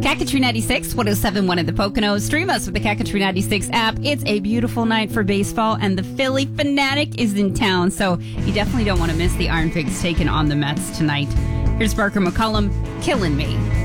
Cat Country 96, 107.1 in the Poconos. Stream us with the Cat Country 96 app. It's a beautiful night for baseball, and the Philly Fanatic is in town, so you definitely don't want to miss the Iron Pigs taking on the Mets tonight. Here's Barker McCollum, Killing Me.